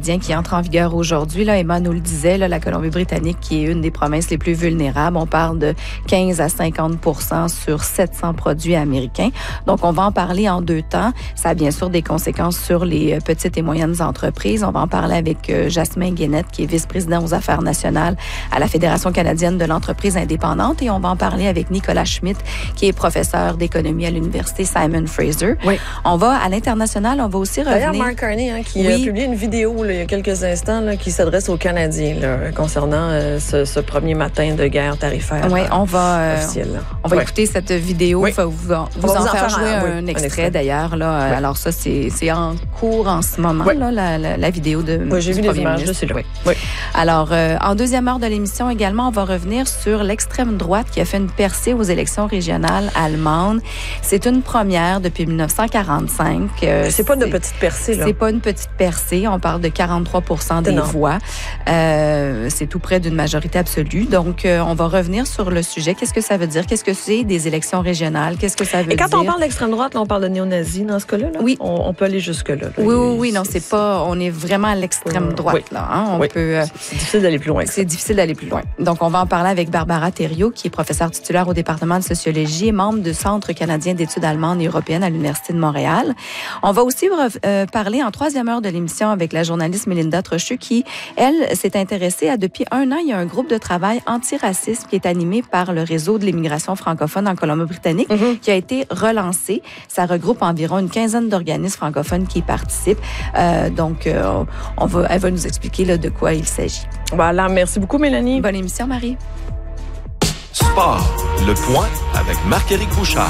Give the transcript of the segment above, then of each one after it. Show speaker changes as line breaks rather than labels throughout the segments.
canadien qui entre en vigueur aujourd'hui. Là, Emma nous le disait, là, la Colombie-Britannique qui est une des provinces les plus vulnérables. On parle de 15 à 50 % sur 700 produits américains. Donc, on va en parler en deux temps. Ça a bien sûr des conséquences sur les petites et moyennes entreprises. On va en parler avec Jasmin Guénette, qui est vice-président aux affaires nationales à la Fédération canadienne de l'entreprise indépendante. Et on va en parler avec Nicolas Schmitt, qui est professeur d'économie à l'Université Simon Fraser.
Oui.
On va à l'international, on va aussi revenir...
D'ailleurs, Mark Carney, qui a publié une vidéo là, il y a quelques instants là, qui s'adresse aux Canadiens là, concernant ce premier matin de guerre tarifaire.
Oui, on va
écouter
cette vidéo.
Oui.
Vous en faire jouer un extrait d'ailleurs. Là. Oui. Alors ça, c'est en cours en ce moment, là, la vidéo de
j'ai vu les images, c'est là. Oui.
Alors, en deuxième heure de l'émission également, on va revenir sur l'extrême droite qui a fait une percée aux élections régionales allemandes. C'est une première depuis 1945.
C'est pas une petite percée, là.
C'est pas une petite percée. On parle de 43 % des voix. C'est tout près d'une majorité absolue. Donc, on va revenir sur le sujet. Qu'est-ce que ça veut dire? Qu'est-ce que c'est des élections régionales? Qu'est-ce que ça veut dire?
Et quand on parle d'extrême droite, là, on parle de néo-nazis dans ce cas-là? Là?
Oui.
On peut aller jusque-là. Là.
Oui. Non, c'est pas... On est vraiment à l'extrême droite, là. Hein? On peut...
C'est difficile d'aller plus loin.
C'est difficile d'aller plus loin. Donc, on va en parler avec Barbara Thériault, qui est professeure titulaire au département de sociologie et membre du Centre canadien d'études allemandes et européennes à l'Université de Montréal. On va aussi parler en troisième heure de l'émission avec la journaliste Mélinda Trochu, qui, elle, s'est intéressée à, depuis un an, il y a un groupe de travail antiraciste qui est animé par le réseau de l'immigration francophone en Colombie-Britannique, qui a été relancé. Ça regroupe environ une quinzaine d'organismes francophones qui y participent. Donc, elle va nous expliquer là, de quoi il s'agit.
Voilà, merci beaucoup, Mélanie.
Bonne émission, Marie.
Sport, le point avec Marc-Éric Bouchard.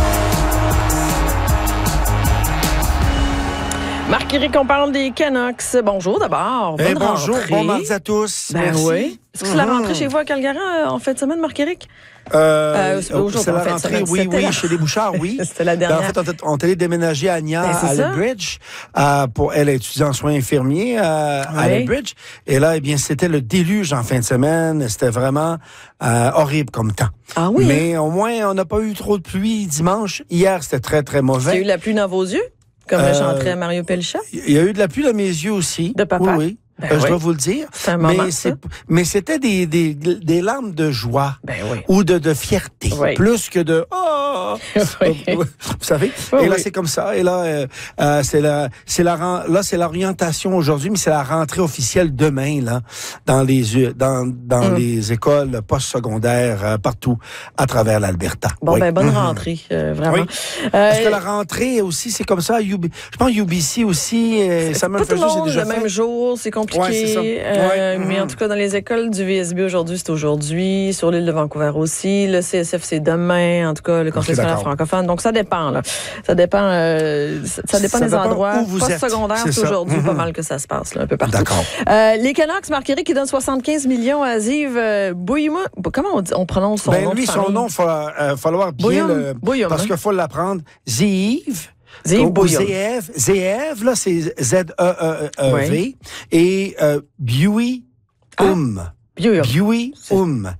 Marc-Éric, on parle des Canucks. Bonjour d'abord.
Bonjour,
rentrée.
bon mardi à tous.
Merci. Oui. Est-ce que c'est la rentrée chez vous à Calgary en fin de semaine, Marc-Éric?
C'est la rentrée, oui, chez les Bouchards, oui.
C'était la dernière.
En fait, on est allé déménager à Nia, à Lethbridge, elle est étudiante en soins infirmiers à Lethbridge. Et là, eh bien, c'était le déluge en fin de semaine. C'était vraiment horrible comme temps.
Ah oui?
Mais au moins, on n'a pas eu trop de pluie dimanche. Hier, c'était très, très mauvais.
Il y a eu de la pluie dans vos yeux? Comme le chanterait Mario Pelchat?
Il y a eu de la pluie dans mes yeux aussi.
De papa?
Oui. Je dois vous le dire.
C'est un moment,
mais c'était des larmes de joie ou de fierté, plus que de vous savez. Et là, c'est comme ça. Et là, c'est l'orientation aujourd'hui, mais c'est la rentrée officielle demain là dans les écoles postsecondaires partout à travers l'Alberta.
Bon, bonne rentrée, vraiment.
Oui. Parce que la rentrée aussi, c'est comme ça. Je pense UBC aussi, ça me faisait déjà
le même jour, c'est compliqué.
Ouais, c'est ça.
Mais en tout cas, dans les écoles du VSB aujourd'hui, c'est aujourd'hui. Sur l'île de Vancouver aussi. Le CSF, c'est demain. En tout cas, le Conseil scolaire francophone. Donc, ça dépend, là. Ça dépend des endroits. Post-secondaire, c'est aujourd'hui pas mal que ça se passe, là, un peu partout.
D'accord.
Les Canucks, Marc-Éric, qui donne 75 millions à Ziv Bouyuma. Comment on prononce son nom?
Lui, son nom, il va falloir bien parce qu'il faut l'apprendre. Ziv. Zeev, là, c'est Z-E-E-V. Et Buy-Um. Buy-Um.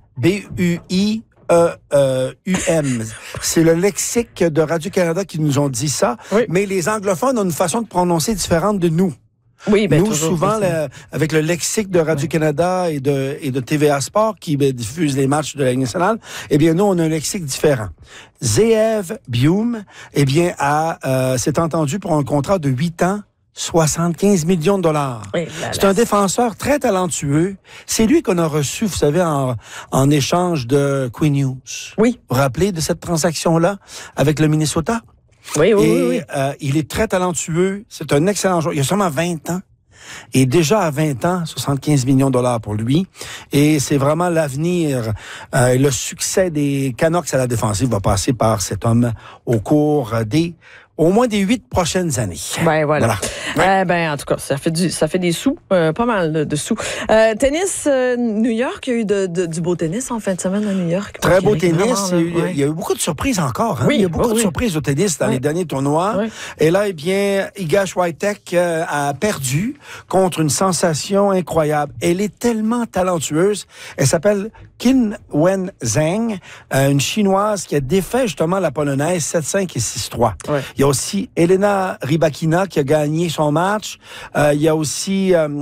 B-U-I-E-U-M. C'est le lexique de Radio-Canada qui nous ont dit ça. Oui. Mais les anglophones ont une façon de prononcer différente de nous.
Oui,
nous, souvent, avec le lexique de Radio-Canada et de TVA Sport qui diffuse les matchs de la Ligue nationale, eh bien, nous, on a un lexique différent. Zeev Buym, eh bien, s'est entendu pour un contrat de 8 ans, 75 millions de dollars. Oui, c'est un défenseur très talentueux. C'est lui qu'on a reçu, vous savez, en échange de Quinn Hughes.
Oui.
Vous vous rappelez de cette transaction-là avec le Minnesota?
Oui.
Il est très talentueux. C'est un excellent joueur. Il a seulement 20 ans. Et déjà à 20 ans, 75 millions de dollars pour lui. Et c'est vraiment l'avenir. Le succès des Canucks à la défensive va passer par cet homme au cours au moins des 8 prochaines années.
Voilà. En tout cas, ça fait des sous, pas mal de sous. Tennis, New York, il y a eu du beau tennis en fin de semaine à New York.
Très beau tennis. Il y a eu beaucoup de surprises encore. Hein? Oui, il y a beaucoup de surprises au tennis dans les derniers tournois. Oui. Et là, eh bien, Iga Swiatek a perdu contre une sensation incroyable. Elle est tellement talentueuse. Elle s'appelle Qin Wen Zheng, une Chinoise qui a défait justement la Polonaise 7-5 et 6-3. Ouais. Il y a aussi Elena Rybakina qui a gagné son match. Il y a aussi